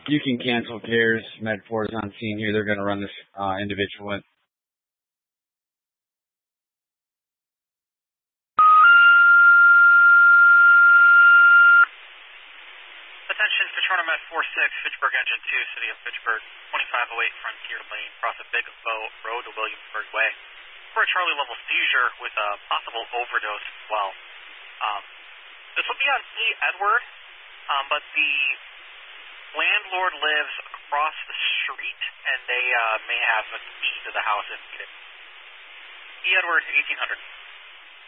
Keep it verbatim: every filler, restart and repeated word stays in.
You can cancel cares. Med four is on scene here. They're going to run this uh, individual in. Attention, Patrona Med four six, Fitchburg Engine two, City of Fitchburg, twenty-five oh eight Frontier Lane, across a Big Bow Road to Williamsburg Way. For a Charlie level seizure with a possible overdose as well. Um, this will be on E. Edward, um, but the landlord lives across the street, and they uh, may have a key to the house if needed. E. Edward, eighteen hundred.